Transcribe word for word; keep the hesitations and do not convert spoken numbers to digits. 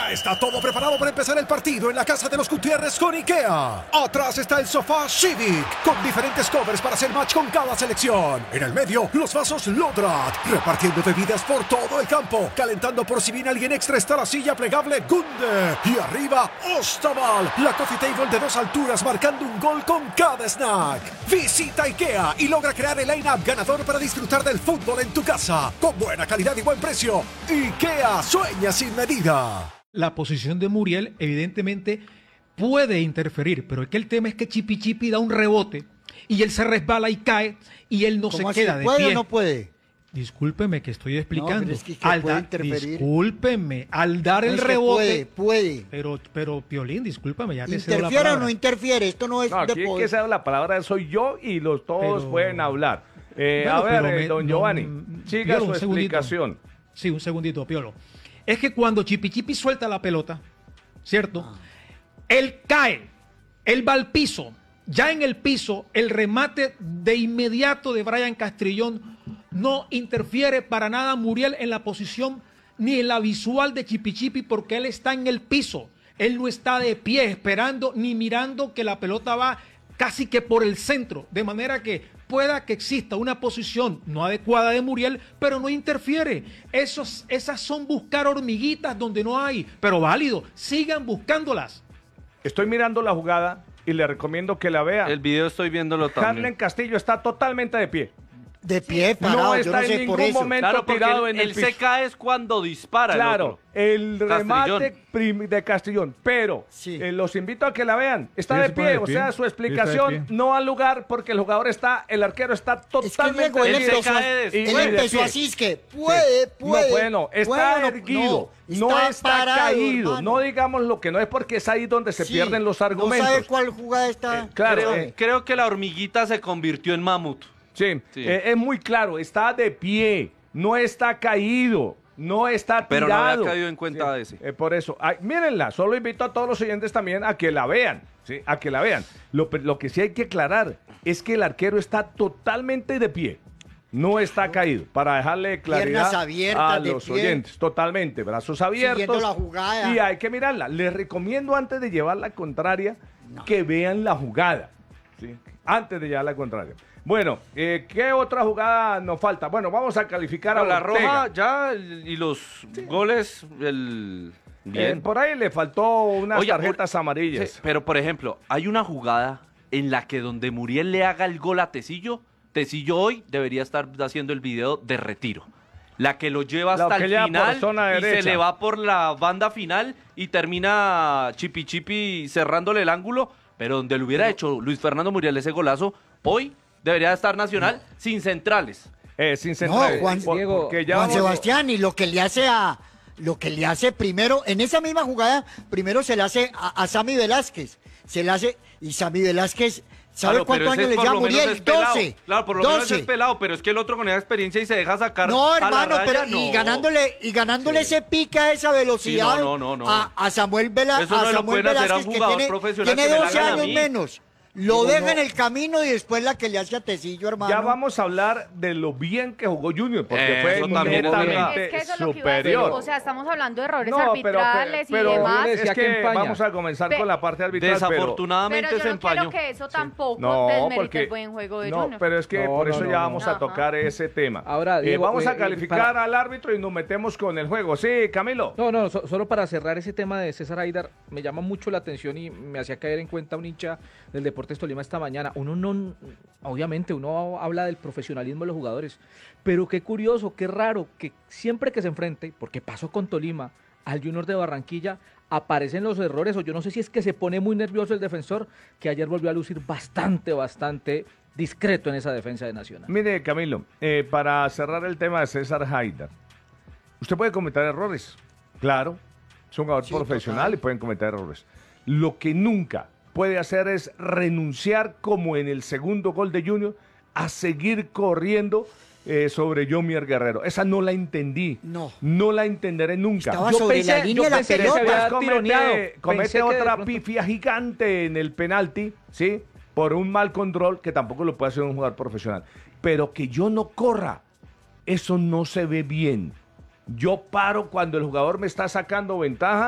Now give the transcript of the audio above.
Ya está todo preparado para empezar el partido en la casa de los Gutiérrez con IKEA. Atrás está el sofá Civic, con diferentes covers para hacer match con cada selección. En el medio, los vasos Lodrat, repartiendo bebidas por todo el campo. Calentando por si viene alguien extra está la silla plegable Gunde. Y arriba, Ostaval, la coffee table de dos alturas marcando un gol con cada snack. Visita IKEA y logra crear el line-up ganador para disfrutar del fútbol en tu casa. Con buena calidad y buen precio. IKEA, sueña sin medida. La posición de Muriel evidentemente puede interferir, pero es que el tema es que Chipi Chipi da un rebote y él se resbala y cae y él no se queda de pie. ¿Puede o no puede? Discúlpeme que estoy explicando. No, pero es que, que al puede da, interferir. Discúlpeme, al dar No, el es que rebote. Puede, puede. Pero, pero, Piolín, discúlpame, ya te cedo la ¿Interfiere o palabra. no interfiere? Esto no es No, de aquí poder. que sea la palabra soy yo y los todos Pero- pueden hablar. Eh, Bueno, a ver, pero eh, me- don no, Giovanni, mm, siga Piolo, su un segundito. explicación. Sí, un segundito, Piolo. Es que cuando Chipi Chipi suelta la pelota, ¿cierto? Ah. Él cae, él va al piso. Ya en el piso, el remate de inmediato de Brian Castrillón no interfiere para nada Muriel en la posición ni en la visual de Chipi Chipi porque él está en el piso. Él no está de pie esperando ni mirando que la pelota va casi que por el centro, de manera que pueda que exista una posición no adecuada de Muriel, pero no interfiere. Esos, esas son buscar hormiguitas donde no hay, pero válido, sigan buscándolas. Estoy mirando la jugada y le recomiendo que la vea. El video estoy viéndolo también. Harlen Castillo está totalmente de pie. De pie, parado, No yo está no en sé ningún por eso. momento Claro, porque tirado él, en el él se piso. cae es cuando dispara el Claro, otro. el remate Castrillón. prim- de Castrillón, pero Sí. eh, los invito a que la vean. Está Sí, de se pone pie, de o pie. sea, su Sí, está de explicación pie. no al lugar porque el jugador está, el arquero está Es que totalmente Diego, él él se empezó, cae de- él y de empezó pie. así, es que puede, Sí. puede. No puede, no. Está puede, no, erguido. No, no, está, parado, caído. hermano. No digamos lo que no es porque es ahí donde se Sí, pierden los argumentos. No sabe cuál jugada está. Eh, claro, creo, eh, creo que la hormiguita se convirtió en mamut. sí, Sí. eh, es muy claro. Está de pie. No está caído. No está Pero tirado. no había caído en cuenta de ese. Eh, por eso, ay, mírenla, solo invito a todos los oyentes también a que la vean, ¿sí? A que la vean. Lo, pe- lo que sí hay que aclarar es que el arquero está totalmente de pie, no está caído, para dejarle claridad Piernas abiertas, a de los pie. oyentes, totalmente, brazos abiertos. Siguiendo la jugada. Y hay que mirarla. Les recomiendo antes de llevar la contraria que vean la jugada, ¿sí? Antes de llevar la contraria. Bueno, eh, ¿qué otra jugada nos falta? Bueno, vamos a calificar a la Ortega. roja ya el- y los goles, el... Eh, Bien. por ahí le faltó unas Oye, tarjetas por- amarillas. sí, pero, por ejemplo, hay una jugada en la que donde Muriel le haga el gol a Tecillo, Tecillo hoy debería estar haciendo el video de retiro. La que lo lleva La hasta que el lleva por final zona y se derecha. le va por la banda final y termina Chipi Chipi cerrándole el ángulo, pero donde lo hubiera hecho Luis Fernando Muriel ese golazo, hoy debería estar Nacional sin centrales. Eh, sin No, centrales. Juan, Por- Diego, porque ya Juan vamos- Sebastián, y lo que le hace a lo que le hace primero, en esa misma jugada, primero se le hace a, a Sammy Velázquez. Se le hace, y Sammy Velázquez, ¿sabe Claro, cuántos pero ese años le por lleva lo menos Muriel? es pelado. doce. Claro, por lo menos doce. es pelado, pero es que el otro con esa experiencia y se deja sacar No, a la hermano, raya, pero no. y ganándole y ganándole ese pica, esa velocidad Sí, no, no, no, no. A, a Samuel Vela, Eso no a se lo Samuel pueden hacer a un Velázquez, que jugador tiene, profesional tiene que me la doce hagan a años mí. menos. Lo Digo, deja no. en el camino y después la que le hace a Tecillo, hermano. Ya vamos a hablar de lo bien que jugó Junior, porque Eh, fue eso también es netamente verdad. Es que eso es lo que iba a decir. superior. O sea, estamos hablando de errores No, pero, arbitrales pero y demás. le es decía que que empaña. vamos a comenzar Pe- con la parte arbitral, pero... Desafortunadamente Pero yo se no quiero empañó. que eso tampoco No, desmerite porque... el buen juego de no, Junior. pero es que No, por no, eso no, ya no. vamos a Ajá. tocar ese tema. Ahora, Eh, Diego, vamos a eh, calificar para- al árbitro y nos metemos con el juego. Sí, Camilo. No, no, so- solo para cerrar ese tema de César Aidar, me llama mucho la atención y me hacía caer en cuenta un hincha del Deportes Tolima esta mañana. Uno no, obviamente, uno habla del profesionalismo de los jugadores, pero qué curioso, qué raro que siempre que se enfrente, porque pasó con Tolima, al Junior de Barranquilla, aparecen los errores, o yo no sé si es que se pone muy nervioso el defensor, que ayer volvió a lucir bastante, bastante discreto en esa defensa de Nacional. Mire, Camilo, eh, para cerrar el tema de César Haidar, usted puede cometer errores, claro, es un jugador Sí, profesional total. y pueden cometer errores. Lo que nunca puede hacer es renunciar, como en el segundo gol de Junior, a seguir corriendo eh, sobre Yomier Guerrero. Esa no la entendí, No. no la entenderé nunca. Estaba sobre la línea de la pensé que pelota. se había Después tironeado. comete, comete Pensé que de otra pronto- pifia gigante en el penalti, ¿sí? Por un mal control que tampoco lo puede hacer un jugador profesional. Pero que yo no corra, eso no se ve bien. Yo paro cuando el jugador me está sacando ventaja